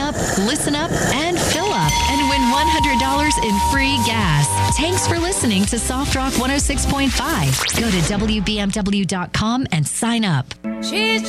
up, listen up, and fill up and win $100 in free gas. Thanks for listening to Soft Rock 106.5. Go to WBMW.com and sign up. She's